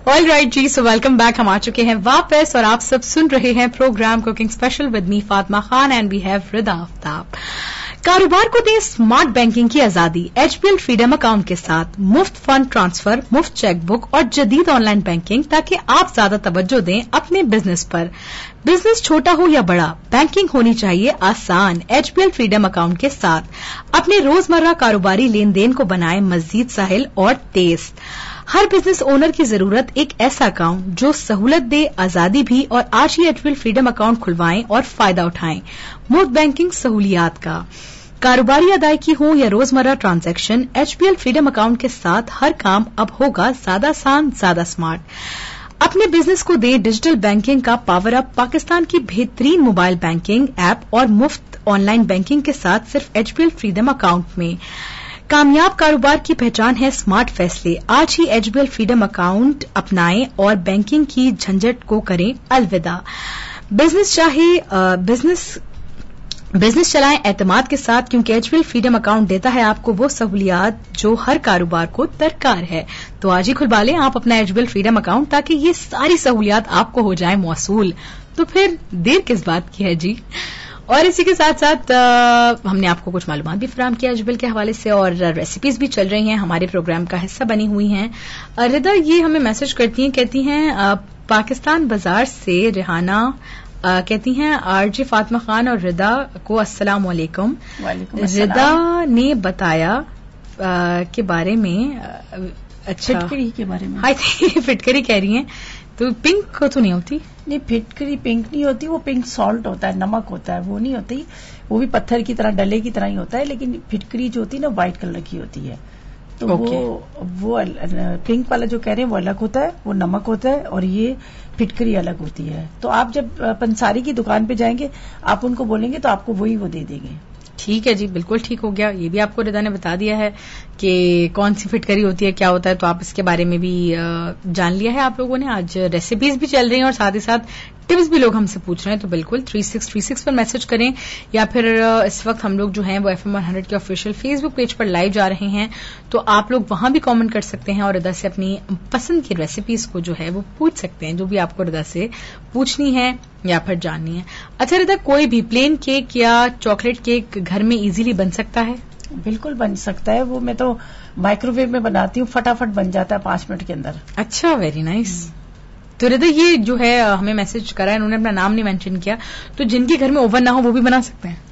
All right जी, so welcome back. हम आ चुके हैं वापस और आप सब सुन रहे हैं programme cooking special with me Fatima Khan and we have रिदा आफ्ताब. कारोबार को दें स्मार्ट बैंकिंग की आजादी. एचबीएल फ्रीडम अकाउंट के साथ मुफ्त फंड ट्रांसफर, मुफ्त चेकबुक और जदीद ऑनलाइन बैंकिंग, ताकि आप ज्यादा तवज्जो दें अपने बिजनेस पर. बिजनेस छोटा हो या बड़ा, बैंकिंग होनी चाहिए आसान. एचबीएल फ्रीडम अकाउंट के साथ अपने रोजमर्रा कारोबारी लेन देन को बनाएं मजीद साहिल और तेज. हर बिजनेस ओनर की जरूरत एक ऐसा अकाउंट जो सहूलत दे, आजादी भी. और आज ही एचबीएल फ्रीडम अकाउंट खुलवाएं और फायदा उठाएं मुफ्त बैंकिंग सहूलियात का. कारोबारी अदायगी हो या रोजमर्रा ट्रांजैक्शन, एचबीएल फ्रीडम अकाउंट के साथ हर काम अब होगा ज्यादा आसान, ज्यादा स्मार्ट. अपने बिजनेस को दें डिजिटल बैंकिंग का पावर अप. पाकिस्तान की बेहतरीन मोबाइल बैंकिंग ऐप और मुफ्त ऑनलाइन बैंकिंग के साथ सिर्फ एचबीएल फ्रीडम अकाउंट में. कामयाब कारोबार की पहचान है स्मार्ट फैसले. आज ही एचबीएल फ्रीडम अकाउंट अपनाएं और बैंकिंग की झंझट को करें अलविदा. बिजनेस चलाएं एतमाद के साथ, क्योंकि एचबीएल फ्रीडम अकाउंट देता है आपको वो सहूलियात जो हर कारोबार को दरकार है. तो आज ही खुलवा लें आप अपना एचबीएल फ्रीडम अकाउंट, ताकि ये सारी सहूलियात आपको हो जाएं मौसूल. तो फिर देर किस बात की है जी. और इसी के साथ साथ हमने आपको कुछ मालूमात भी फराहम किया एचबीएल के हवाले से, और रेसिपीज भी चल रही हैं, हमारे प्रोग्राम का हिस्सा बनी हुई हैं. रिदा ये हमें मैसेज करती हैं, कहती हैं पाकिस्तान बाजार से रेहाना कहती हैं आरजे फातिमा खान और रिदा को अस्सलाम वालेकुम. रिदा ने बताया के बारे में, अच्छा फिटकरी के बारे में, आई थिंक फिटकरी कह रही हैं. तो पिंक तो नहीं होती? नहीं, फिटकरी पिंक नहीं होती, वो पिंक सॉल्ट होता है, नमक होता है, वो नहीं होती. वो भी पत्थर की तरह, डले की तरह ही होता है, लेकिन फिटकरी जो होती है ना व्हाइट कलर की होती है. तो वो पिंक वाला जो कह रहे हैं वो अलग होता है, वो नमक होता है, और ये फिटकरी अलग होती है. तो आप जब पंसारी की दुकान पे जाएंगे, आप उनको बोलेंगे तो आपको वही वो दे देंगे. ठीक है जी, बिल्कुल ठीक हो गया. ये भी आपको रिदा ने बता दिया है कि कौन सी फिटकरी होती है, क्या होता है, तो आप इसके बारे में भी जान लिया है आप लोगों ने. आज रेसिपीज भी चल रही हैं और साथ ही साथ टिप्स भी लोग हमसे पूछ रहे हैं. तो बिल्कुल 3636 पर मैसेज करें, या फिर इस वक्त हम लोग जो हैं वो FM 100 के ऑफिशियल फेसबुक पेज पर लाइव जा रहे हैं, तो आप लोग वहां भी कमेंट कर सकते हैं और रिदा से अपनी पसंद की रेसिपीज को जो है वो पूछ सकते हैं, जो भी आपको रिदा से पूछनी है या फिर जाननी है. अच्छा रिदा, कोई भी प्लेन केक या चॉकलेट केक घर में इजीली बन सकता है? बिल्कुल बन सकता है. वो मैं तो माइक्रोवेव में बनाती हूँ, फटाफट बन जाता है 5 मिनट के अंदर. अच्छा, वेरी नाइस. तो रिदा ये जो है हमें मैसेज करा है, उन्होंने अपना नाम नहीं मेंशन किया, तो जिनके घर में ओवन ना हो वो भी बना सकते हैं?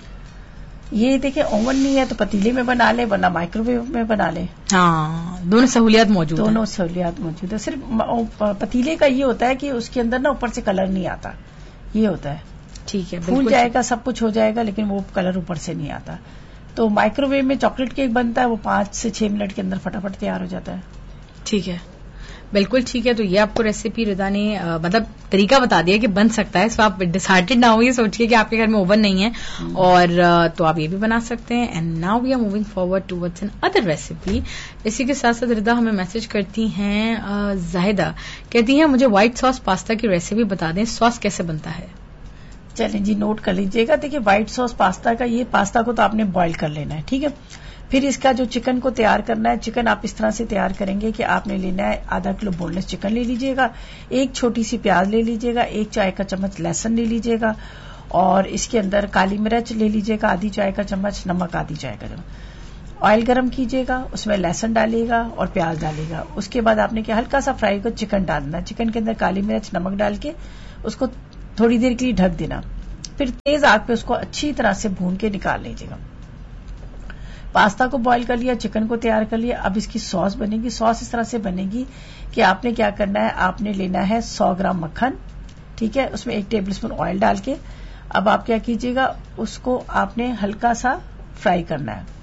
ये देखिए, ओवन नहीं है तो पतीले में बना ले, वरना माइक्रोवेव में बना ले. हाँ, दोनों सहूलियात मौजूद है. दोनों सहूलियात मौजूद है. सिर्फ पतीले का ये होता है कि उसके अंदर ना ऊपर से कलर नहीं आता, ये होता है. ठीक है, फूल जाएगा, सब कुछ हो जाएगा, लेकिन वो कलर ऊपर से नहीं आता. तो माइक्रोवेव में चॉकलेट केक बनता है, वो 5 से 6 मिनट के अंदर फटाफट तैयार हो जाता है. ठीक है, बिल्कुल ठीक है. तो ये आपको रेसिपी रिदा ने मतलब तरीका बता दिया कि बन सकता है. सो आप डिसाइडेड ना हो, ये सोचिए कि आपके घर में ओवन नहीं है, और तो आप ये भी बना सकते हैं. And now we are moving forward towards an other recipe. इसी के साथ साथ रिदा हमें मैसेज करती हैं, जाहिदा कहती हैं मुझे व्हाइट सॉस पास्ता की रेसिपी बता दें, सॉस कैसे बनता है? चलें जी, नोट कर लीजिएगा. देखिए, व्हाइट सॉस पास्ता का, ये पास्ता को तो आपने बॉईल कर लेना है, ठीक है. फिर इसका जो चिकन को तैयार करना है, चिकन आप इस तरह से तैयार करेंगे कि आपने लेना है आधा किलो बोनलेस चिकन ले लीजिएगा, एक छोटी सी प्याज ले लीजिएगा, 1 चाय का चम्मच लहसुन ले लीजिएगा, और इसके अंदर काली मिर्च ले लीजिएगा आधी चाय का चम्मच, नमक आधी चाय का चम्मच. ऑयल गरम कीजिएगा, उसमें लहसुन डालिएगा और प्याज डालिएगा. उसके बाद आपने क्या हल्का सा फ्राई कर चिकन डालना, चिकन के अंदर काली मिर्च नमक डाल के उसको थोड़ी देर के लिए ढक देना. फिर तेज आग पे उसको अच्छी तरह से भून के निकाल लीजिएगा. पास्ता को बॉईल कर लिया, चिकन को तैयार कर लिया. अब इसकी सॉस बनेगी. सॉस इस तरह से बनेगी कि आपने क्या करना है, आपने लेना है 100 ग्राम मक्खन, ठीक है, उसमें 1 टेबल स्पून ऑयल डाल के. अब आप क्या कीजिएगा, उसको आपने हल्का सा फ्राई करना है.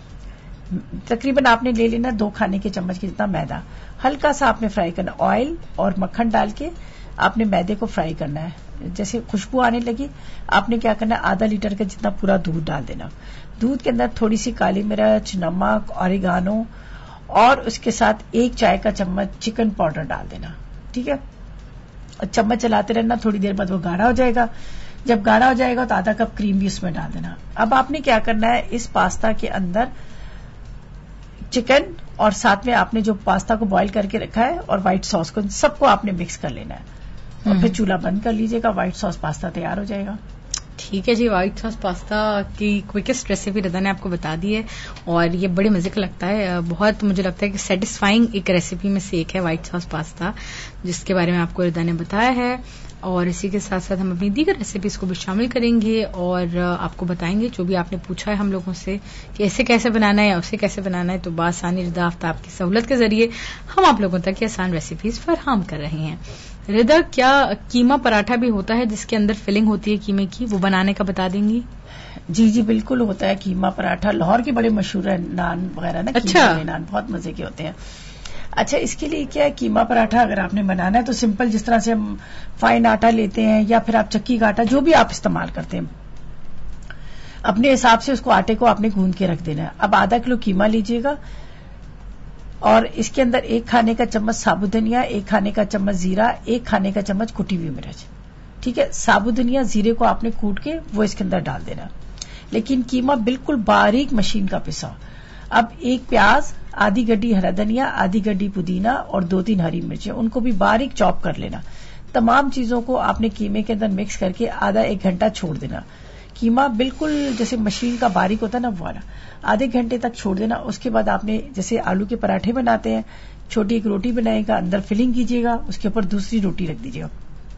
तकरीबन आपने ले लेना 2 खाने के चम्मच के जितना मैदा, हल्का सा आपने फ्राई करना. ऑयल और मक्खन डाल के आपने मैदे को फ्राई करना है. जैसे खुशबू आने लगी, आपने क्या करना है, आधा लीटर का जितना पूरा दूध डाल देना. दूध के अंदर थोड़ी सी काली मिर्च, नमक, ऑरिगानो, और उसके साथ 1 चाय का चम्मच चिकन पाउडर डाल देना, ठीक है. और चम्मच चलाते रहना, थोड़ी देर बाद वो गाढ़ा हो जाएगा. जब गाढ़ा हो जाएगा तो आधा कप क्रीम भी उसमें डाल देना. अब आपने क्या करना है, इस पास्ता के अंदर چکن اور ساتھ میں آپ نے جو پاستا کو بوائل کر کے رکھا ہے اور وائٹ ساس کو سب کو آپ نے مکس کر لینا ہے اور پھر چولہا بند کر لیجیے گا. وائٹ ساس پاستا تیار ہو جائے گا. ٹھیک ہے جی, وائٹ ساس پاستا کی کوئکسٹ ریسیپی رضا نے آپ کو بتا دی ہے اور یہ بڑے مزے کا لگتا ہے. بہت مجھے لگتا ہے کہ سیٹسفائنگ ایک ریسیپی میں سے ایک ہے وائٹ ساس پاستا, جس کے بارے میں آپ کو رضا نے بتایا ہے. اور اسی کے ساتھ ساتھ ہم اپنی دیگر ریسیپیز کو بھی شامل کریں گے اور آپ کو بتائیں گے جو بھی آپ نے پوچھا ہے ہم لوگوں سے کہ ایسے کیسے بنانا ہے یا اسے کیسے بنانا ہے, تو بآسانی رضا آفتاب کی سہولت کے ذریعے ہم آپ لوگوں تک یہ آسان ریسیپیز فراہم کر رہے ہیں. رضا, کیا قیمہ پراٹھا بھی ہوتا ہے جس کے اندر فلنگ ہوتی ہے قیمے کی, وہ بنانے کا بتا دیں گی؟ جی جی بالکل ہوتا ہے قیمہ پراٹھا. لاہور کے بڑے مشہور ہیں نان وغیرہ نا. اچھا, نان بہت مزے کے ہوتے ہیں. اچھا, اس کے لیے کیا ہے, قیمہ پراٹھا اگر آپ نے بنانا ہے تو سمپل جس طرح سے ہم فائن آٹا لیتے ہیں یا پھر آپ چکی کا آٹا جو بھی آپ استعمال کرتے ہیں اپنے حساب سے اس کو آٹے کو آپ نے گوندھ کے رکھ دینا ہے. اب آدھا کلو قیمہ لیجیے گا اور اس کے اندر 1 کھانے کا چمچ ثابت دھنیا, 1 کھانے کا چمچ زیرہ, 1 کھانے کا چمچ کٹی ہوئی مرچ. ٹھیک ہے, ثابت دھنیا زیرے کو آپ نے کوٹ کے وہ اس کے اندر ڈال دینا, لیکن قیمہ بالکل باریک مشین کا پسا. اب 1 پیاز, آدھی گڈی ہرا دھنیا, آدھی گڈی پودینہ اور 2-3 ہری مرچیں, ان کو بھی باریک چاپ کر لینا. تمام چیزوں کو آپ نے قیمے کے اندر مکس کر کے آدھا 1 گھنٹہ چھوڑ دینا. قیمہ بالکل جیسے مشین کا باریک ہوتا ہے نا, وہ والا آدھے گھنٹے تک چھوڑ دینا. اس کے بعد آپ نے جیسے آلو کے پراٹھے بناتے ہیں, چھوٹی ایک روٹی بنائے گا, اندر فلنگ کیجیے گا, اس کے اوپر دوسری روٹی رکھ دیجیے گا,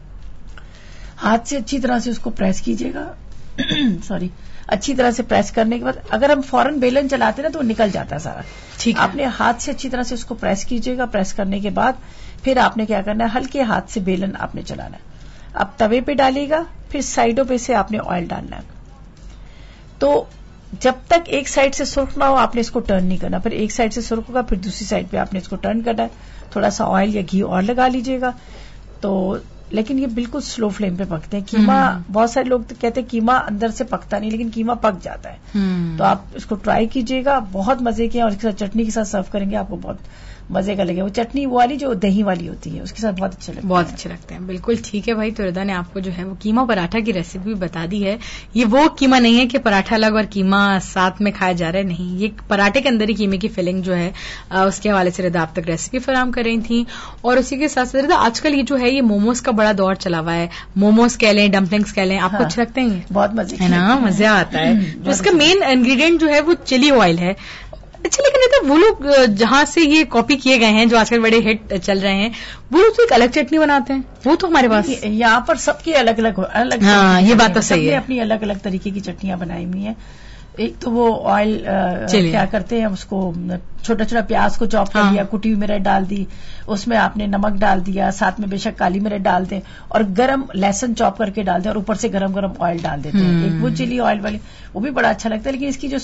ہاتھ سے اچھی طرح سے اس کو پریس کیجیے گا. سوری, اچھی طرح سے پریس کرنے کے بعد اگر ہم فوراً بیلن چلاتے نا تو وہ نکل جاتا ہے سارا. ٹھیک, آپ نے ہاتھ سے اچھی طرح سے اس کو پریس کیجیے گا. پریس کرنے کے بعد پھر آپ نے کیا کرنا ہے, ہلکے ہاتھ سے بیلن آپ نے چلانا ہے. اب توے پہ ڈالیے گا, پھر سائڈوں پہ سے آپ نے آئل ڈالنا ہے. تو جب تک ایک سائڈ سے سرخ نہ ہو آپ نے اس کو ٹرن نہیں کرنا. پھر ایک سائڈ سے سرخ ہوگا, پھر دوسری سائڈ پہ آپ نے اس کو ٹرن کرنا ہے. تھوڑا سا آئل یا گھی اور لگا لیجیے گا. تو لیکن یہ بالکل سلو فلیم پہ پکتے ہیں. قیمہ بہت سارے لوگ کہتے ہیں قیمہ اندر سے پکتا نہیں, لیکن قیمہ پک جاتا ہے. تو آپ اس کو ٹرائی کیجیے گا, بہت مزے کے, اور اس کے ساتھ چٹنی کے ساتھ سرو کریں گے آپ کو بہت مزے کا لگے. وہ چٹنی والی جو دہی والی ہوتی ہے اس کے ساتھ بہت اچھے لگتے ہیں. بہت اچھے لگتے ہیں. بالکل ٹھیک ہے بھائی. تو رضا نے آپ کو جو ہے وہ قیمہ پراٹھا کی ریسیپی بتا دی ہے. یہ وہ قیمہ نہیں ہے کہ پراٹھا الگ اور قیمہ ساتھ میں کھایا جا رہا ہے, نہیں, یہ پراٹھے کے اندر ہی قیمے کی فلنگ جو ہے اس کے حوالے سے رضا آپ تک ریسیپی فراہم کر رہی تھیں. اور اسی کے ساتھ ساتھ رضا آج کل یہ جو ہے یہ موموز کا بڑا دور چلا ہوا ہے. موموز کہہ لیں, ڈمپلنگس کہہ لیں, آپ کو اچھے لگتے ہیں؟ بہت مزے ہے نا, مزہ آتا ہے. اس کا مین انگریڈینٹ جو ہے وہ چلی آئل ہے. اچھا, لیکن وہ لوگ جہاں سے یہ کاپی کیے گئے ہیں جو آج کل بڑے ہٹ چل رہے ہیں, وہ لوگ تو ایک الگ چٹنی بناتے ہیں. وہ تو ہمارے پاس یہاں پر سب کی الگ الگ ہاں, یہ بات تو صحیح ہے, اپنی الگ الگ طریقے کی چٹنیاں بنائی ہوئی ہیں. ایک تو وہ آئل کیا کرتے ہیں, اس کو چھوٹا چھوٹا پیاز کو چاپ کر لیا, کٹی ہوئی مرچ ڈال دی, اس میں آپ نے نمک ڈال دیا, ساتھ میں بے شک کالی مرچ ڈال دیں, اور گرم لہسن چاپ کر کے ڈال دیں, اور اوپر سے گرم گرم آئل ڈال دیتے ہیں. ایک وہ چلی آئل والی, وہ بھی بڑا اچھا لگتا ہے. لیکن اس کی جو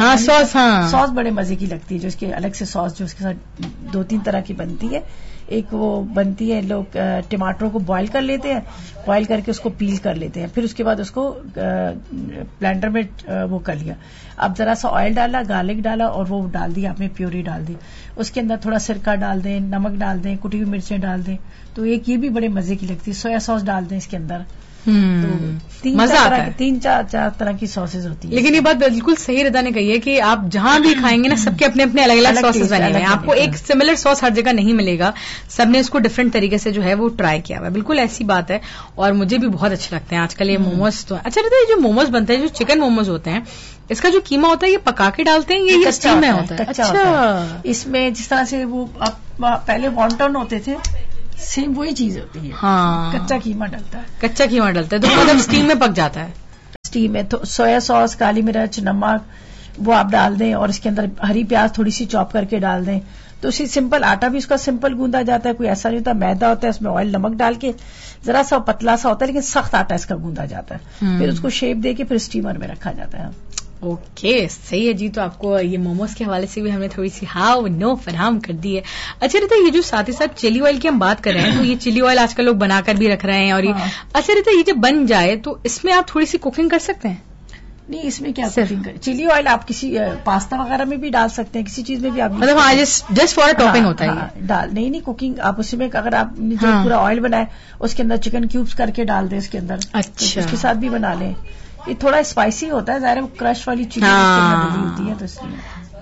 سوس بڑے مزے کی لگتی ہے, جو اس کے الگ سے سوس جو اس کے ساتھ 2-3 طرح کی بنتی ہے. ایک وہ بنتی ہے, لوگ ٹماٹروں کو بوائل کر لیتے ہیں, بوائل کر کے اس کو پیل کر لیتے ہیں, پھر اس کے بعد اس کو بلینڈر میں وہ کر لیا. اب ذرا سا آئل ڈالا, گارلک ڈالا, اور وہ ڈال دی آپ نے پیوری ڈال دی. اس کے اندر تھوڑا سرکہ ڈال دیں, نمک ڈال دیں, کٹی ہوئی مرچیں ڈال دیں. تو ایک یہ بھی بڑے مزے کی لگتی ہے. سویا سوس ڈال دیں اس کے اندر. تو 3-4 طرح کی سوسز ہوتی ہیں. لیکن یہ بات بالکل صحیح رضا نے کہی ہے کہ آپ جہاں بھی کھائیں گے نا, سب کے اپنے اپنے الگ الگ سوسز بنے ہوئے ہیں. آپ کو ایک سملر سوس ہر جگہ نہیں ملے گا, سب نے اس کو ڈفرنٹ طریقے سے جو ہے وہ ٹرائی کیا ہوا ہے. بالکل ایسی بات ہے, اور مجھے بھی بہت اچھے لگتے ہیں آج کل یہ موموز. تو اچھا رضا, یہ جو موموز بنتے ہیں, جو چکن موموز ہوتے ہیں, اس کا جو قیمہ ہوتا ہے یہ پکا کے ڈالتے ہیں یا یہ اسٹیم میں ہوتا ہے؟ اچھا, اس میں جس طرح سے وہ پہلے وانٹن ہوتے تھے, سیم وہی چیز ہوتی ہے. ہاں, کچا قیمہ ڈلتا ہے. کچا قیمہ ڈلتا ہے, تو مطلب اسٹیم میں پک جاتا ہے. اسٹیم میں تو سویا سوس, کالی مرچ, نمک وہ آپ ڈال دیں, اور اس کے اندر ہری پیاز تھوڑی سی چاپ کر کے ڈال دیں. تو اسی سمپل آٹا بھی اس کا سمپل گوندا جاتا ہے, کوئی ایسا نہیں ہوتا. میدا ہوتا ہے, اس میں آئل نمک ڈال کے ذرا سا پتلا سا ہوتا ہے, لیکن سخت آٹا اس کا گوندا جاتا ہے. پھر اس کو شیپ دے کے پھر اسٹیمر میں رکھا جاتا ہے. اوکے, صحیح ہے جی. تو آپ کو یہ موموز کے حوالے سے بھی ہم نے تھوڑی سی نو فراہم کر دی ہے. اچھا رہتا یہ جو ساتھ ہی ساتھ چلی آئل کی ہم بات کر رہے ہیں, تو یہ چلی آئل آج کل لوگ بنا کر بھی رکھ رہے ہیں, اور یہ اچھا رہتا یہ جب بن جائے تو اس میں آپ تھوڑی سی کوکنگ کر سکتے ہیں؟ نہیں, اس میں کیا کوکنگ کریں. چلی آئل آپ کسی پاستا وغیرہ میں بھی ڈال سکتے ہیں, کسی چیز میں بھی آپ مطلب جسٹ فار ٹاپنگ ہوتا ہے ڈال. نہیں کوکنگ آپ اس میں, اگر آپ نے جو پورا آئل بنائے اس کے اندر چکن کیوبس کر کے ڈال دیں اس کے اندر, اچھا اس کے ساتھ بھی بنا لیں. یہ تھوڑا اسپائسی ہوتا ہے, ظاہر ہے وہ کرش والی چکن ڈلی ہوتی ہے, تو اس لیے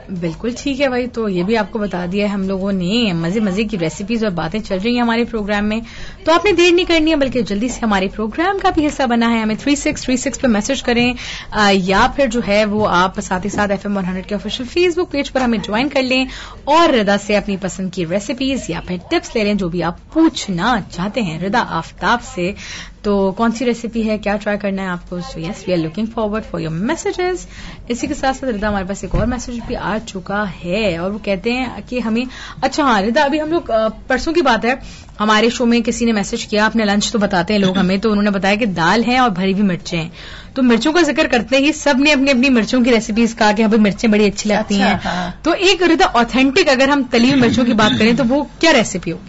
بالکل ٹھیک ہے بھائی. تو یہ بھی آپ کو بتا دیا ہے ہم لوگوں نے. مزے مزے کی ریسیپیز اور باتیں چل رہی ہیں ہمارے پروگرام میں, تو آپ نے دیر نہیں کرنی ہے بلکہ جلدی سے ہمارے پروگرام کا بھی حصہ بنا ہے. ہمیں 3636 پہ میسج کریں یا پھر جو ہے وہ آپ ساتھ ہی ساتھ FM 100 کے آفیشیل فیس بک پیج پر ہمیں جوائن کر لیں اور ردا سے اپنی پسند کی ریسیپیز یا پھر ٹپس لے لیں جو بھی آپ پوچھنا چاہتے ہیں ردا آفتاب سے. تو کون سی ریسیپی ہے, کیا ٹرائی کرنا ہے آپ کو؟ سو یس we are looking forward for your messages. اسی کے ساتھ ساتھ ردا ہمارے پاس ایک اور میسج بھی آ چکا ہے اور وہ کہتے ہیں کہ ہمیں اچھا ہاں ردا ابھی ہم لوگ پرسوں کی بات ہے ہمارے شو میں کسی نے میسج کیا, اپنے لنچ تو بتاتے ہیں لوگ ہمیں, تو انہوں نے بتایا کہ دال ہے اور بھری ہوئی مرچیں ہیں. تو مرچوں کا ذکر کرتے ہی سب نے اپنی اپنی مرچوں کی ریسیپیز کہا کہ ہمیں مرچیں بڑی اچھی لگتی ہیں. تو ایک ردا آتھینٹک اگر ہم تلی ہوئی مرچوں کی بات کریں تو وہ کیا ریسیپی ہوگی؟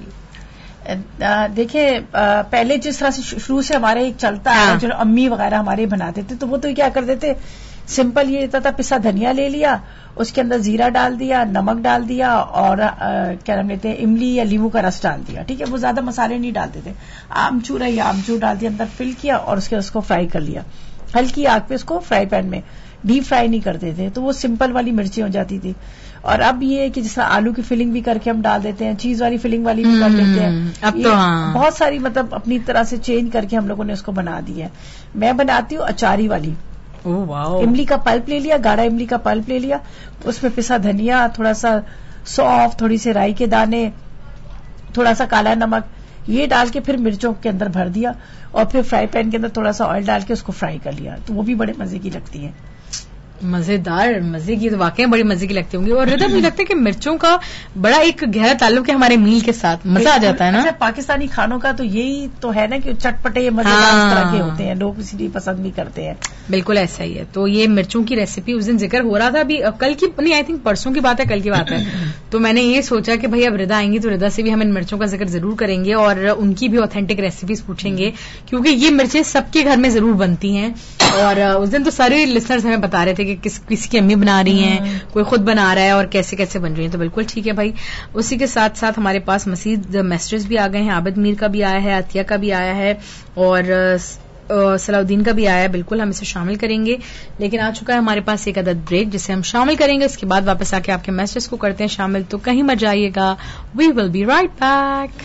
دیکھیے پہلے جس طرح سے شروع سے ہمارے ایک چلتا ہے جو امی وغیرہ ہمارے بناتے تھے, تو وہ تو کیا کرتے تھے, سمپل یہ رہتا تھا پسا دھنیا لے لیا, اس کے اندر زیرہ ڈال دیا, نمک ڈال دیا اور کیا نام لیتے ہیں املی یا لیمو کا رس ڈال دیا. ٹھیک ہے, وہ زیادہ مسالے نہیں ڈالتے تھے. آمچور ہے یا آمچور ڈال دیا, اندر فل کیا اور اس کو فرائی کر لیا ہلکی آگ پہ, اس کو فرائی پین میں ڈیپ فرائی نہیں کرتے تھے, تو وہ سمپل والی مرچیں ہو جاتی تھی. اور اب یہ ہے کہ جس طرح آلو کی فلنگ بھی کر کے ہم ڈال دیتے ہیں, چیز والی فلنگ والی بھی کر لیتے ہیں. اب تو بہت ساری مطلب اپنی طرح سے چینج کر کے ہم لوگوں نے اس کو بنا دیا ہے. میں بناتی ہوں اچاری والی. املی کا پلپ لے لیا, گاڑھا املی کا پلپ لے لیا, اس میں پسا دھنیا, تھوڑا سا سونف, تھوڑی سی رائی کے دانے, تھوڑا سا کالا نمک, یہ ڈال کے پھر مرچوں کے اندر بھر دیا اور پھر فرائی پین کے اندر تھوڑا سا آئل ڈال کے اس کو فرائی کر لیا. تو وہ بھی بڑے مزے کی لگتی ہیں. مزیدار, مزے کی تو واقعی بڑی مزے کی لگتی ہوں گی. اور ردا مجھے لگتا ہے کہ مرچوں کا بڑا ایک گہرا تعلق ہے ہمارے میل کے ساتھ, مزہ آ جاتا ہے نا. پاکستانی کھانوں کا تو یہی تو ہے نا کہ چٹپٹے مزیدار اس طرح کے ہوتے ہیں, لوگ اسی لیے پسند بھی کرتے ہیں. بالکل ایسا ہی ہے. تو یہ مرچوں کی ریسیپی اس دن ذکر ہو رہا تھا, ابھی کل کی نہیں, آئی تھنک پرسوں کی بات ہے, کل کی بات ہے. تو میں نے یہ سوچا کہ بھائی اب ردا آئیں گی تو ردا سے بھی ہم ان مرچوں کا ذکر ضرور کریں گے اور ان کی بھی آتھینٹک ریسیپیز پوچھیں گے, کیونکہ یہ مرچیں سب کے گھر میں ضرور بنتی ہیں. اور اس دن تو سارے لسنرز ہمیں بتا رہے تھے کہ کسی کی امی بنا رہی ہیں, کوئی خود بنا رہا ہے اور کیسے کیسے بن رہی ہیں. تو بالکل ٹھیک ہے بھائی. اسی کے ساتھ ساتھ ہمارے پاس مزید میسیجز بھی آ گئے ہیں. عابد میر کا بھی آیا ہے, عطیہ کا بھی آیا ہے اور صلاح الدین کا بھی آیا ہے. بالکل ہم اسے شامل کریں گے, لیکن آ چکا ہے ہمارے پاس ایک عدد بریک جسے ہم شامل کریں گے. اس کے بعد واپس آ کے آپ کے میسیجز کو کرتے ہیں شامل, تو کہیں مت جائیے گا. وی will be right back.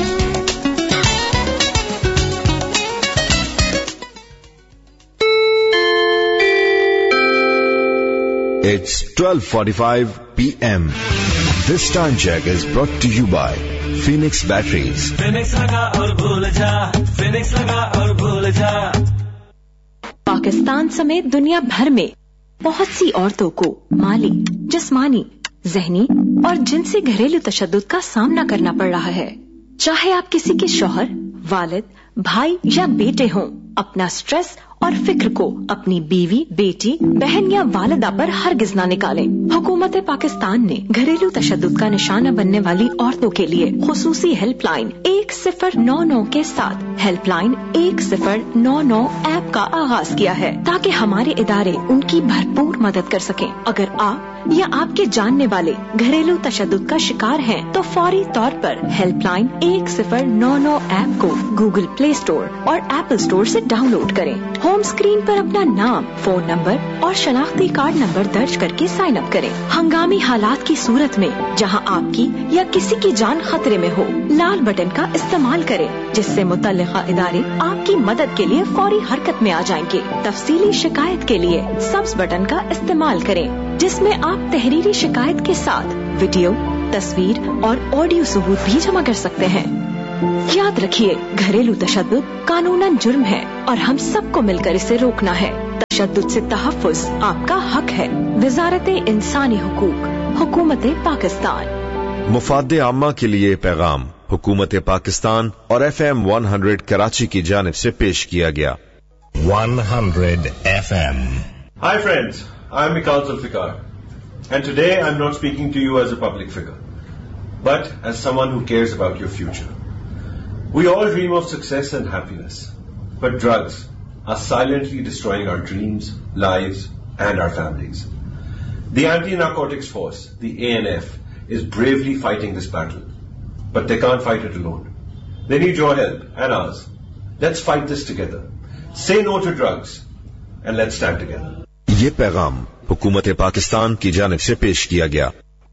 It's 12:45 p.m. This time check is brought to you by Phoenix Batteries. Phoenix laga aur bhul ja, Phoenix laga aur bhul ja. Pakistan سمیت دنیا بھر میں بہت سی عورتوں کو مالی, جسمانی, ذہنی اور جنسی گھریلو تشدد کا سامنا کرنا پڑ رہا ہے. چاہے آپ کسی کے شوہر, والد, بھائی یا بیٹے ہوں, اپنا سٹریس اور فکر کو اپنی بیوی, بیٹی, بہن یا والدہ پر ہرگز نہ نکالیں. حکومت پاکستان نے گھریلو تشدد کا نشانہ بننے والی عورتوں کے لیے خصوصی ہیلپ لائن 1099 کے ساتھ ہیلپ لائن 1099 ایپ کا آغاز کیا ہے, تاکہ ہمارے ادارے ان کی بھرپور مدد کر سکیں. اگر آپ یا آپ کے جاننے والے گھریلو تشدد کا شکار ہیں تو فوری طور پر ہیلپ لائن 1099 ایپ کو گوگل پلے اسٹور اور ایپل اسٹور سے ڈاؤن لوڈ کریں. ہوم اسکرین پر اپنا نام, فون نمبر اور شناختی کارڈ نمبر درج کر کے سائن اپ کریں. ہنگامی حالات کی صورت میں جہاں آپ کی یا کسی کی جان خطرے میں ہو, لال بٹن کا استعمال کریں, جس سے متعلقہ ادارے آپ کی مدد کے لیے فوری حرکت میں آ جائیں گے. تفصیلی شکایت کے لیے سبز بٹن کا استعمال کریں, جس میں آپ تحریری شکایت کے ساتھ ویڈیو, تصویر اور آڈیو ثبوت بھی جمع کر سکتے ہیں. یاد رکھیے, گھریلو تشدد قانوناً جرم ہے اور ہم سب کو مل کر اسے روکنا ہے. تشدد سے تحفظ آپ کا حق ہے. وزارت انسانی حقوق, حکومت پاکستان. مفاد عامہ کے لیے پیغام حکومت پاکستان اور FM 100 کراچی کی جانب سے پیش کیا گیا. 100 FM. Hi friends, I am Mikal Zulfikar and today I am not speaking to you as a public figure but as someone who cares about your future. We all dream of success and happiness, but drugs are silently destroying our dreams, lives and our families. The Anti-Narcotics Force, the ANF, is bravely fighting this battle, but they can't fight it alone. They need your help and ours. Let's fight this together. Say no to drugs and let's stand together. ये पैगाम हुकूमत पाकिस्तान की जानिब से पेश किया गया।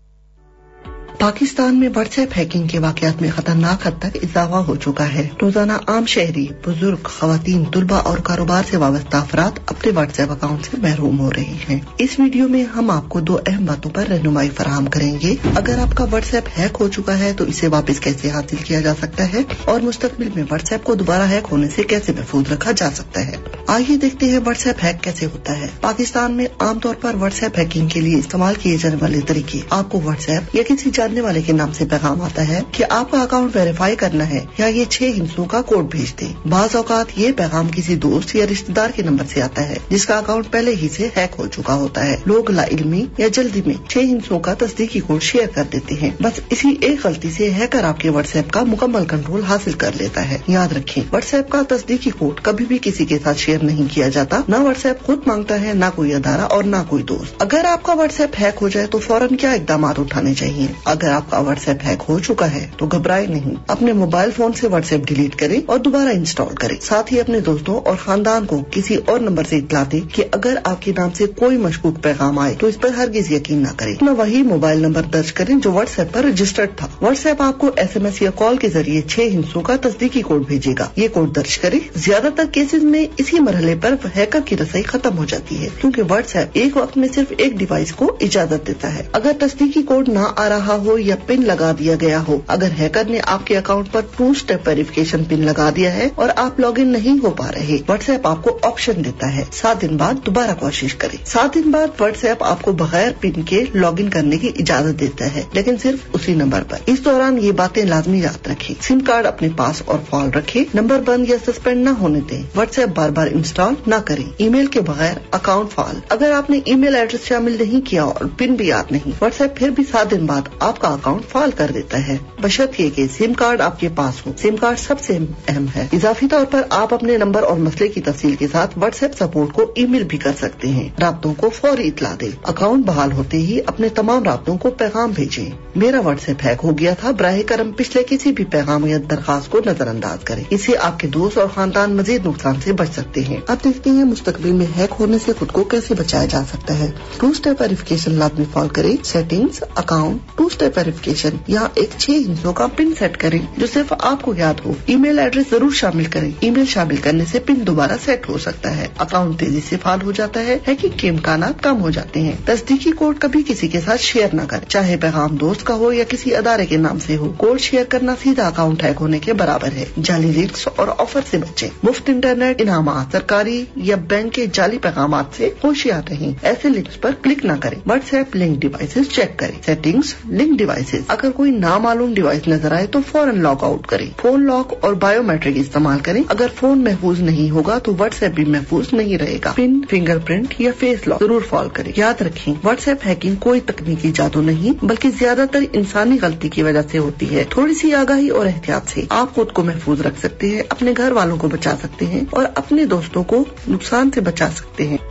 पाकिस्तान में व्हाट्सएप हैकिंग के वाकयात में खतरनाक हद तक इजाफा हो चुका है। रोजाना आम शहरी, बुजुर्ग, खवातीन, तुलबा और कारोबार से वाबस्ता अफराद अपने व्हाट्सएप अकाउंट से महरूम हो रहे हैं। इस वीडियो में हम आपको 2 अहम बातों पर रहनुमाई फराहम करेंगे। अगर आपका व्हाट्सएप हैक हो चुका है तो इसे वापस कैसे हासिल किया जा सकता है और मुस्तकबिल में व्हाट्सएप को दोबारा हैक होने से कैसे महफूज रखा जा सकता है। आइए देखते हैं व्हाट्सएप हैक कैसे होता है। पाकिस्तान में आमतौर पर व्हाट्सएप हैकिंग के लिए इस्तेमाल किए जाने वाले तरीके। आपको व्हाट्सएप या किसी जानने वाले के नाम से पैगाम आता है कि आपका अकाउंट वेरीफाई करना है या ये 6 हिस्सों का कोड भेज दे। बाज़ औकात ये पैगाम किसी दोस्त या रिश्तेदार के नंबर से आता है जिसका अकाउंट पहले ही से हैक हो चुका होता है। लोग लाइल्मी या जल्दी में 6 हिस्सों का तस्दीकी कोड शेयर कर देते हैं। बस इसी एक गलती से हैकर आपके व्हाट्सएप का मुकम्मल कंट्रोल हासिल कर लेता है। याद रखें, व्हाट्सएप का तस्दीकी कोड कभी भी किसी के साथ शेयर नहीं किया जाता। न व्हाट्सएप खुद मांगता है, न कोई अदारा और न कोई दोस्त। अगर आपका व्हाट्सएप हैक हो जाए तो फौरन क्या इकदाम उठाने चाहिए? अगर आपका व्हाट्सएप हैक हो चुका है तो घबराए नहीं। अपने मोबाइल फोन से व्हाट्सएप डिलीट करें और दोबारा इंस्टॉल करें। साथ ही अपने दोस्तों और खानदान को किसी और नंबर से इत्तला दें कि अगर आपके नाम से कोई मशकूक पैगाम आए तो इस पर हरगिज यकीन न करें। न वही मोबाइल नंबर दर्ज करें जो व्हाट्सएप पर रजिस्टर्ड था। व्हाट्सएप आपको SMS या कॉल के जरिए 6 हिस्सों का तस्दीकी कोड भेजेगा। ये कोड दर्ज करें। ज्यादातर केसेज में इसी मरहले पर हैकर की रसाई खत्म हो जाती है क्योंकि व्हाट्सएप एक वक्त में सिर्फ एक डिवाइस को इजाजत देता है। अगर तस्दीकी कोड न आ रहा हो या पिन लगा दिया गया हो, अगर हैकर ने आपके अकाउंट पर 2 स्टेप वेरिफिकेशन पिन लगा दिया है और आप लॉगिन नहीं हो पा रहे, व्हाट्सएप आपको ऑप्शन देता है 7 दिन बाद दोबारा कोशिश करें। 7 दिन बाद व्हाट्सएप आपको बगैर पिन के लॉगिन करने की इजाजत देता है, लेकिन सिर्फ उसी नंबर पर। इस दौरान ये बातें लाजमी याद रखें। सिम कार्ड अपने पास और फाल रखें। नंबर बंद या सस्पेंड न होने दें। व्हाट्सएप बार बार इंस्टॉल न करें। ईमेल के बगैर अकाउंट फाल। अगर आपने ईमेल एड्रेस शामिल नहीं किया और पिन भी याद नहीं, व्हाट्सएप फिर भी 7 दिन बाद आपका अकाउंट फाल कर देता है, बशर्ते कि सिम कार्ड आपके पास हो। सिम कार्ड सबसे अहम है। इजाफी तौर पर आप अपने नंबर और मसले की तफसील के साथ व्हाट्सएप सपोर्ट को ईमेल भी कर सकते हैं। राब्तों को फौरी इत्तला दें। अकाउंट बहाल होते ही अपने तमाम राब्तों को पैगाम भेजें। मेरा व्हाट्सएप हैक हो गया था, बराह करम पिछले किसी भी पैगाम या दरखास्त को नजरअंदाज करें। इससे आपके दोस्त और खानदान मजीद नुकसान से बच सकते हैं। अब देखते हैं मुस्तकबिल में हैक होने से खुद को कैसे बचाया जा सकता है। 2 स्टेप वेरिफिकेशन लाजमी फॉलो करें। Settings, account, 2 step verification. यहाँ एक 6 हिस्सों का पिन सेट करें जो सिर्फ आपको याद हो। ईमेल एड्रेस जरूर शामिल करें। ईमेल शामिल करने से पिन दोबारा सेट हो सकता है। अकाउंट तेजी से फाल हो जाता है। हैकिंग के इम्कानात कम हो जाते हैं। तस्दीकी कोड कभी किसी के साथ शेयर न करें, चाहे पैगाम दोस्त का हो या किसी अदारे के नाम से हो। कोड शेयर करना सीधा अकाउंट हैक होने के बराबर है। जाली लिंक्स और ऑफर से बचें। मुफ्त इंटरनेट, इनामात, सरकारी या बैंक के जाली पैगामात से होशियार रहें। ऐसे लिंक्स पर क्लिक न करें। व्हाट्सएप लिंक डिवाइसेस चेक करें। Settings, link devices. अगर कोई नामालूम डिवाइस नजर आए तो फौरन लॉग आउट करें। फोन लॉक और बायोमेट्रिक इस्तेमाल करें। अगर फोन महफूज नहीं होगा तो व्हाट्सएप भी महफूज नहीं रहेगा। पिन, फिंगरप्रिंट या फेस लॉक जरूर फॉलो करें। याद रखें, व्हाट्सएप हैकिंग कोई तकनीकी जादू नहीं बल्कि ज्यादातर इंसानी गलती की वजह से होती है। थोड़ी सी आगाही और एहतियात से आप खुद को महफूज रख सकते हैं, अपने घर वालों को बचा सकते हैं और अपने दोस्तों को नुकसान से बचा सकते हैं।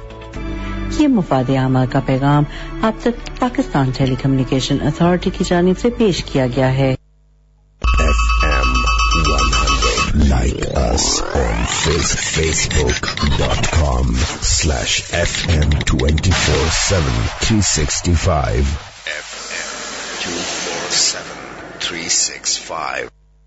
ये मुफाद आमा का पैगाम आप तक पाकिस्तान टेली कम्युनिकेशन अथॉरिटी की जानिब से पेश किया गया है। FM 100. Like us on Facebook.com/FM 24/7 365. FM 24/7 365.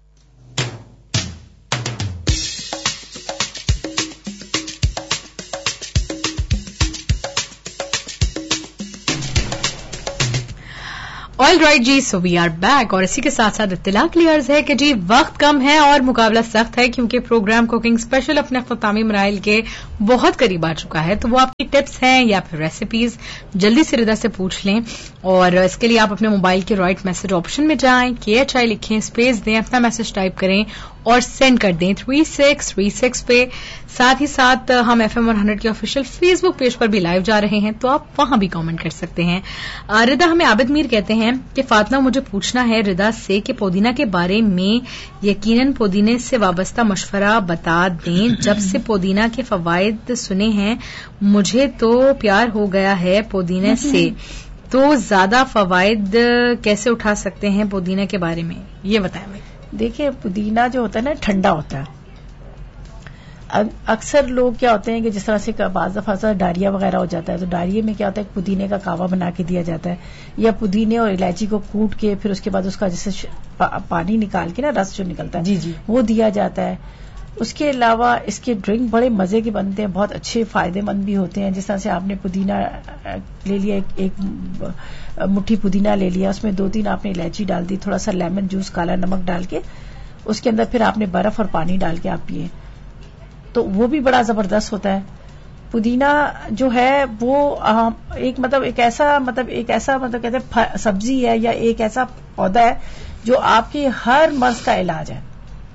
All right ji, so we are back और इसी के साथ साथ इत्तला के लिए अर्ज है कि जी वक्त कम है और मुकाबला सख्त है क्योंकि प्रोग्राम कुकिंग स्पेशल अपने ख्तामी मराइल के बहुत करीब आ चुका है। तो वो आपकी टिप्स हैं या फिर रेसिपीज जल्दी से रिदा से पूछ लें और इसके लिए आप अपने मोबाइल के राइट मैसेज ऑप्शन में जाएं, KHI लिखें, स्पेस दें, अपना मैसेज टाइप करें और सेंड कर दें 3636 पे। साथ ही साथ हम FM 100 के ऑफिशियल फेसबुक पेज पर भी लाइव जा रहे हैं तो आप वहां भी कमेंट कर सकते हैं। रिदा हमें आबिद मीर कहते हैं कि फातिमा मुझे पूछना है रिदा से कि पुदीना के बारे में यकीनन पुदीने से वाबस्ता मशवरा बता दें। जब से पुदीना के फवाइद सुने हैं मुझे तो प्यार हो गया है पुदीने से, तो ज्यादा फवाइद कैसे उठा सकते हैं पुदीना के बारे में ये बताएं। देखिए, पुदीना जो होता है ना ठंडा होता है। اکثر لوگ کیا ہوتے ہیں کہ جس طرح سے بعض دفعہ ڈائریا وغیرہ ہو جاتا ہے تو ڈائریا میں کیا ہوتا ہے پودینے کا کہوہ بنا کے دیا جاتا ہے, یا پودینے اور الائچی کو کوٹ کے پھر اس کے بعد اس کا جیسے پانی نکال کے نا رس جو نکلتا ہے جی وہ دیا جاتا ہے. اس کے علاوہ اس کے ڈرنک بڑے مزے کے بنتے ہیں, بہت اچھے فائدے مند بھی ہوتے ہیں. جس طرح سے آپ نے پودینہ لے لیا, ایک مٹھی پودینہ لے لیا, اس میں 2-3 آپ نے الائچی ڈال دی, تھوڑا سا لیمن جوس کالا نمک ڈال کے اس کے اندر پھر آپ نے برف اور پانی ڈال کے آپ پیے تو وہ بھی بڑا زبردست ہوتا ہے. پودینہ جو ہے وہ ایک ایسا کہتے ہیں سبزی ہے یا ایک ایسا پودا ہے جو آپ کے ہر مرض کا علاج ہے.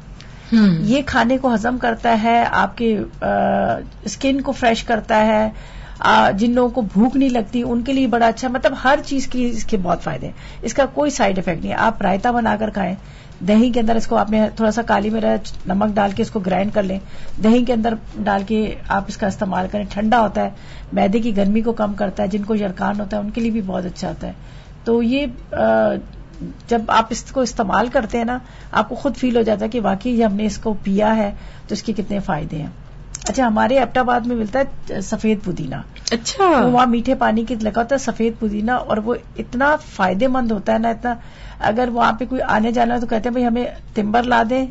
یہ کھانے کو ہضم کرتا ہے, آپ کے اسکن کو فریش کرتا ہے, جن لوگوں کو بھوک نہیں لگتی ان کے لیے بڑا اچھا, مطلب ہر چیز کی اس کے بہت فائدے ہیں. اس کا کوئی سائیڈ افیکٹ نہیں ہے. آپ رائتا بنا کر کھائیں, دہی کے اندر اس کو آپ نے تھوڑا سا کالی مرچ نمک ڈال کے اس کو گرائنڈ کر لیں, دہی کے اندر ڈال کے آپ اس کا استعمال کریں. ٹھنڈا ہوتا ہے, معدے کی گرمی کو کم کرتا ہے, جن کو یرقان ہوتا ہے ان کے لیے بھی بہت اچھا ہوتا ہے. تو یہ جب آپ اس کو استعمال کرتے ہیں نا آپ کو خود فیل ہو جاتا ہے کہ واقعی ہم نے اس کو پیا ہے تو اس کے کتنے فائدے ہیں. اچھا, ہمارے ایبٹ آباد میں ملتا ہے سفید پودینہ. اچھا, وہاں میٹھے پانی کی لگا ہوتا ہے سفید پودینہ, اور وہ اتنا فائدے مند ہوتا ہے نا, اتنا اگر وہاں پہ کوئی آنے جانا ہے تو کہتے ہیں بھائی ہمیں ٹمبر لا دیں,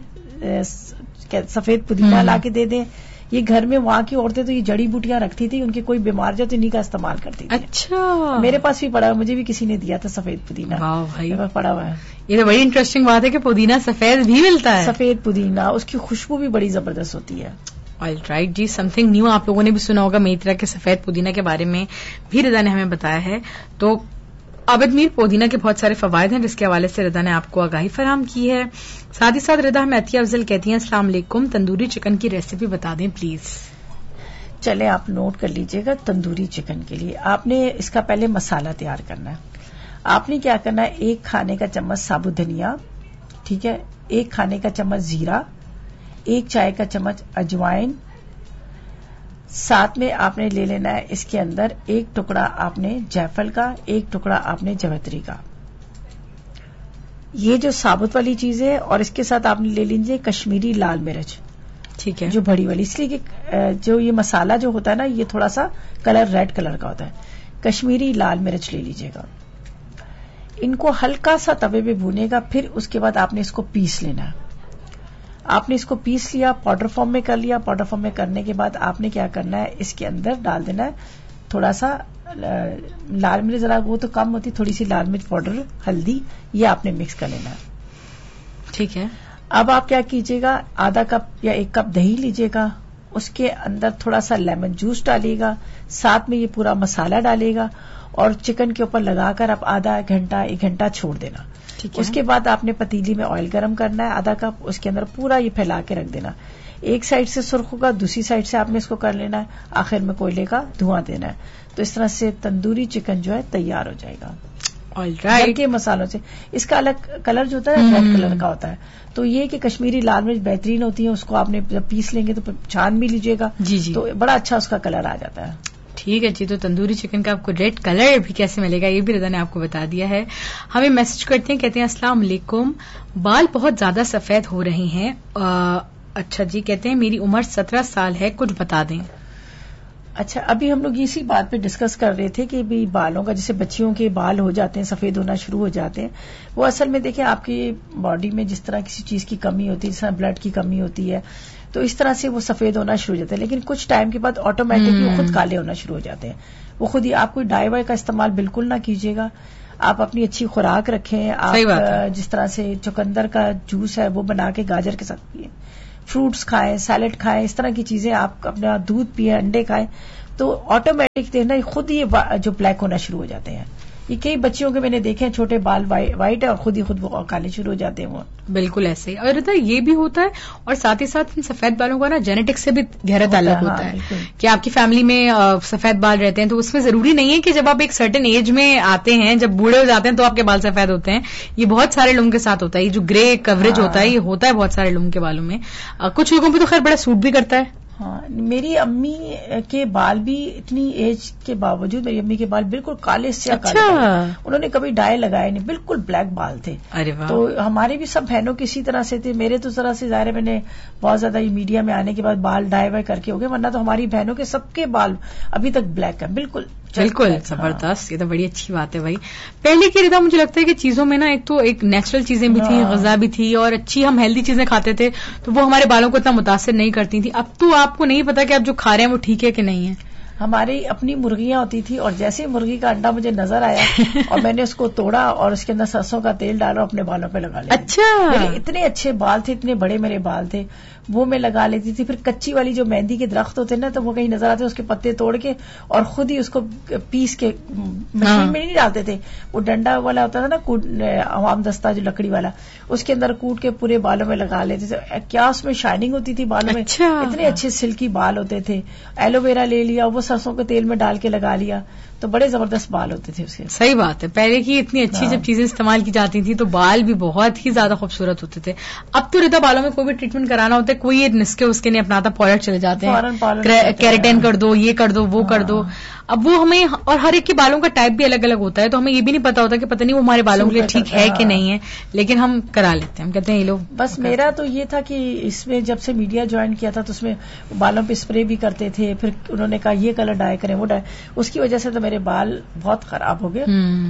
سفید پودینہ لا کے دے دیں. یہ گھر میں وہاں کی عورتیں تو یہ جڑی بوٹیاں رکھتی تھی, ان کی کوئی بیمار جو تو انہیں کا استعمال کرتی تھی. اچھا, میرے پاس بھی پڑا ہوا, مجھے بھی کسی نے دیا تھا سفید پودینہ. واہ بھائی, پڑا ہوا ہے. یہ تو بڑی انٹرسٹنگ بات ہے کہ پودینہ سفید بھی ملتا ہے. سفید پودینہ, اس کی خوشبو بھی بڑی زبردست ہوتی ہے. آل رائٹ جی, سم تھنگ نیو آپ لوگوں نے بھی سنا ہوگا. میری طرح کے سفید پودینہ کے بارے میں بھی رضا نے ہمیں بتایا ہے. تو عابد میر, پودینہ کے بہت سارے فوائد ہیں جس کے حوالے سے رضا نے آپ کو آگاہی فراہم کی ہے. ساتھ ہی ساتھ رضا ہمیں عطیہ افضل کہتی ہیں السلام علیکم, تندوری چکن کی ریسیپی بتا دیں پلیز. چلے آپ نوٹ کر لیجئے گا. تندوری چکن کے لیے آپ نے اس کا پہلے مسالہ تیار کرنا ہے. آپ نے کیا کرنا ہے, 1 کھانے کا چمچ ثابت دھنیا, ٹھیک ہے, 1 کھانے کا چمچ زیرہ, 1 چائے کا چمچ اجوائن, ساتھ میں آپ نے لے لینا ہے اس کے اندر 1 ٹکڑا آپ نے جیفل کا, 1 ٹکڑا آپ نے جوتری کا. یہ جو ثابت والی چیز ہے, اور اس کے ساتھ آپ نے لے لیجیے کشمیری لال مرچ, ٹھیک ہے, جو بڑی والی, اس لیے کہ جو یہ مسالہ جو ہوتا ہے نا یہ تھوڑا سا کلر ریڈ کلر کا ہوتا ہے. کشمیری لال مرچ لے لیجیے گا. ان کو ہلکا سا توے پہ بھونے گا, پھر اس کے بعد آپ نے اس کو پیس لینا ہے. آپ نے اس کو پیس لیا, پاؤڈر فارم میں کر لیا. پاؤڈر فارم میں کرنے کے بعد آپ نے کیا کرنا ہے, اس کے اندر ڈال دینا ہے تھوڑا سا لال مرچ, ذرا وہ تو کم ہوتی, تھوڑی سی لال مرچ پاؤڈر, ہلدی, یہ آپ نے مکس کر لینا ہے. ٹھیک ہے. اب آپ کیا کیجیے گا, آدھا کپ یا 1 کپ دہی لیجیے گا, اس کے اندر تھوڑا سا لیمن جوس ڈالیے گا, ساتھ میں یہ پورا مسالہ ڈالے گا, اور چکن کے اوپر لگا کر آپ آدھا گھنٹہ 1 گھنٹہ چھوڑ دینا. اس کے بعد آپ نے پتیلی میں آئل گرم کرنا ہے آدھا کپ, اس کے اندر پورا یہ پھیلا کے رکھ دینا. ایک سائڈ سے سرخ ہوگا, دوسری سائڈ سے آپ نے اس کو کر لینا ہے, آخر میں کوئلے کا دھواں دینا ہے. تو اس طرح سے تندوری چکن جو ہے تیار ہو جائے گا. کے مسالوں سے اس کا الگ کلر جو ہوتا ہے ریڈ کلر کا ہوتا ہے. تو یہ کہ کشمیری لال مرچ بہترین ہوتی ہے, اس کو آپ نے جب پیس لیں گے تو چھان بھی لیجیے گا, جی, تو بڑا اچھا اس کا کلر آ جاتا ہے. ٹھیک ہے جی. تو تندوری چکن کا آپ کو ریڈ کلر بھی کیسے ملے گا یہ بھی رضا نے آپ کو بتا دیا ہے. ہمیں میسج کرتے ہیں, کہتے ہیں السلام علیکم, بال بہت زیادہ سفید ہو رہے ہیں. اچھا جی, کہتے ہیں میری عمر 17 سال ہے, کچھ بتا دیں. اچھا, ابھی ہم لوگ اسی بات پہ ڈسکس کر رہے تھے کہ بھی بالوں کا, جیسے بچیوں کے بال ہو جاتے ہیں سفید ہونا شروع ہو جاتے ہیں, وہ اصل میں دیکھیں آپ کی باڈی میں جس طرح کسی چیز کی کمی ہوتی ہے, جس طرح بلڈ کی کمی ہوتی ہے, تو اس طرح سے وہ سفید ہونا شروع ہو جاتا ہے. لیکن کچھ ٹائم کے بعد آٹومیٹکلی وہ خود کالے ہونا شروع ہو جاتے ہیں. وہ خود ہی, آپ کوئی ڈائی وائی کا استعمال بالکل نہ کیجیے گا. آپ اپنی اچھی خوراک رکھیں. آپ جس طرح سے چقندر کا جوس ہے وہ بنا کے گاجر کے ساتھ پیئیں, فروٹس کھائیں, سیلڈ کھائیں, اس طرح کی چیزیں, آپ اپنا دودھ پیئیں, انڈے کھائیں, تو آٹومیٹک دیکھنا خود ہی جو بلیک ہونا شروع ہو جاتے ہیں. یہ کئی بچیوں کے میں نے دیکھے ہیں چھوٹے بال وائٹ ہے اور خود ہی خود وہ کالے شروع ہو جاتے ہیں. وہ بالکل ایسے ہی. اور یہ بھی ہوتا ہے, اور ساتھ ہی ساتھ ان سفید بالوں کا نا جینیٹک سے بھی گہرا تعلق ہوتا ہے کہ آپ کی فیملی میں سفید بال رہتے ہیں, تو اس میں ضروری نہیں ہے کہ جب آپ ایک سرٹن ایج میں آتے ہیں, جب بوڑھے ہو جاتے ہیں تو آپ کے بال سفید ہوتے ہیں. یہ بہت سارے لوگوں کے ساتھ ہوتا ہے. یہ جو گرے کوریج ہوتا ہے یہ ہوتا ہے بہت سارے لوگوں کے بالوں میں. کچھ لوگوں پہ تو خیر بڑا سوٹ بھی کرتا ہے, ہاں میری امی کے بال بھی اتنی ایج کے باوجود میری امی کے بال بالکل کالے سے کالے، انہوں نے کبھی ڈائی لگائے نہیں، بالکل بلیک بال تھے. تو ہمارے بھی سب بہنوں کی اسی طرح سے تھے. میرے تو ذرا سے ظاہر ہے میں نے بہت زیادہ میڈیا میں آنے کے بعد بال ڈائی وائی کر کے ہو گئے، ورنہ تو ہماری بہنوں کے سب کے بال ابھی تک بلیک ہیں. بالکل بالکل زبردست، یہ تو بڑی اچھی بات ہے بھائی. پہلے کی ردا مجھے لگتا ہے کہ چیزوں میں نا ایک تو ایک نیچرل چیزیں بھی تھیں، غذا بھی تھی، اور اچھی ہم ہیلدی چیزیں کھاتے تھے تو وہ ہمارے بالوں کو اتنا متاثر نہیں کرتی تھی. اب تو آپ کو نہیں پتا کہ آپ جو کھا رہے ہیں وہ ٹھیک ہے کہ نہیں ہے. ہماری اپنی مرغیاں ہوتی تھی اور جیسے مرغی کا انڈا مجھے نظر آیا اور میں نے اس کو توڑا اور اس کے اندر سرسوں کا تیل ڈالا اپنے بالوں پہ لگا لیا. اچھا، میرے اتنے اچھے بال تھے، اتنے بڑے میرے بال تھے، وہ میں لگا لیتی تھی. پھر کچی والی جو مہندی کے درخت ہوتے نا تو وہ کہیں نظر آتے، اس کے پتے توڑ کے اور خود ہی اس کو پیس کے مشین میں نہیں ڈالتے تھے، وہ ڈنڈا والا ہوتا تھا نا عوام دستہ جو لکڑی والا، اس کے اندر کوٹ کے پورے بالوں میں لگا لیتے تھے. کیا اس میں شائننگ ہوتی تھی بالوں میں، اتنے اچھے سلکی بال ہوتے تھے. ایلو ویرا لے لیا، وہ سرسوں کے تیل میں ڈال کے لگا لیا تو بڑے زبردست بال ہوتے تھے اس کے. صحیح بات ہے، پہلے کی اتنی اچھی جب چیزیں استعمال کی جاتی تھی تو بال بھی بہت ہی زیادہ خوبصورت ہوتے تھے. اب تو ردا بالوں میں کوئی بھی ٹریٹمنٹ کرانا ہوتا ہے، کوئی نسخے اس کے نہیں اپناتا، پاؤڈر چلے جاتے ہیں، کیراٹین کر دو، یہ کر دو، وہ کر دو. اب وہ ہمیں، اور ہر ایک کے بالوں کا ٹائپ بھی الگ الگ ہوتا ہے تو ہمیں یہ بھی نہیں پتا ہوتا کہ پتہ نہیں وہ ہمارے بالوں کے لیے ٹھیک ہے کہ نہیں ہے، لیکن ہم کرا لیتے ہیں. ہم کہتے ہیں یہ لوگ. بس میرا تو یہ تھا کہ اس میں جب سے میڈیا جوائن کیا تھا تو اس میں بالوں پہ اسپرے بھی کرتے تھے، پھر انہوں نے کہا یہ کلر ڈائی کریں، وہ ڈائی، اس کی وجہ سے تو میرے بال بہت خراب ہو گئے.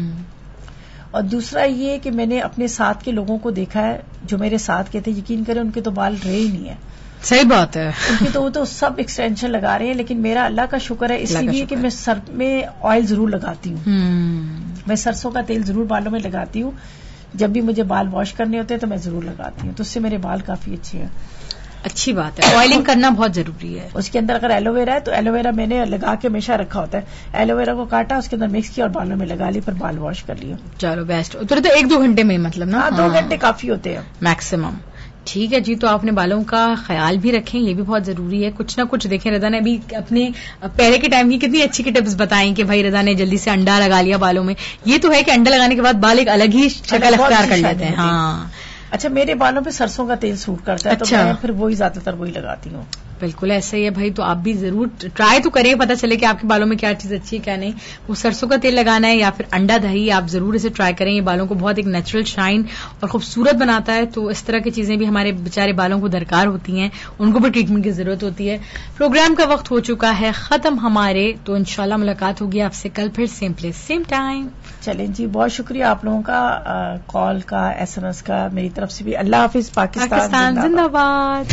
اور دوسرا یہ کہ میں نے اپنے ساتھ کے لوگوں کو دیکھا ہے جو میرے ساتھ کے تھے، یقین کریں ان کے تو بال رہے ہی نہیں ہے. صحیح بات ہے، ان کی تو وہ تو سب ایکسٹینشن لگا رہے ہیں، لیکن میرا اللہ کا شکر ہے اس لیے کہ میں سر میں آئل ضرور لگاتی ہوں. میں سرسوں کا تیل ضرور بالوں میں لگاتی ہوں، جب بھی مجھے بال واش کرنے ہوتے ہیں تو میں ضرور لگاتی ہوں، تو اس سے میرے بال کافی اچھے ہیں. اچھی بات ہے، آئلنگ کرنا بہت ضروری ہے. اس کے اندر اگر ایلو ویرا ہے تو ایلو ویرا میں نے لگا کے ہمیشہ رکھا ہوتا ہے، ایلو ویرا کو کاٹا، اس کے اندر مکس کیا اور بالوں میں لگا لی، پھر بال واش کر لیا. چلو بیسٹ. تو 1-2 گھنٹے میں مطلب نا؟ 2 گھنٹے کافی ہوتے ہیں میکسیمم. ٹھیک ہے جی. تو آپ نے بالوں کا خیال بھی رکھیں، یہ بھی بہت ضروری ہے. کچھ نہ کچھ دیکھیں، رضا نے ابھی اپنے پہلے کے ٹائم کی کتنی اچھی کی ٹپس بتائیں کہ بھائی رضا نے جلدی سے انڈا لگا لیا بالوں میں. یہ تو ہے کہ انڈا لگانے کے بعد بال ایک الگ ہی شکل اختیار کر لیتے ہیں. ہاں اچھا، میرے بالوں پہ سرسوں کا تیل سوٹ کرتا ہے تو میں پھر وہی زیادہ تر وہی لگاتی ہوں. بالکل ایسا ہی ہے بھائی. تو آپ بھی ضرور ٹرائی تو کریں، پتہ چلے کہ آپ کے بالوں میں کیا چیز اچھی ہے کیا نہیں. وہ سرسوں کا تیل لگانا ہے یا پھر انڈا دہی، آپ ضرور اسے ٹرائی کریں. یہ بالوں کو بہت ایک نیچرل شائن اور خوبصورت بناتا ہے. تو اس طرح کی چیزیں بھی ہمارے بیچارے بالوں کو درکار ہوتی ہیں، ان کو بھی ٹریٹمنٹ کی ضرورت ہوتی ہے. پروگرام کا وقت ہو چکا ہے ختم ہمارے، تو انشاءاللہ ملاقات ہوگی آپ سے کل، پھر سیم پلیس سیم ٹائم. چلیں جی، بہت شکریہ آپ لوگوں کا، کال کا، SMS کا، میری طرف سے بھی. اللہ حافظ. پاکستان زندہ باد.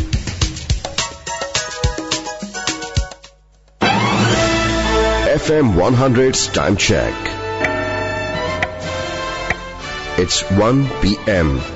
FM 100's time check. It's 1 p.m.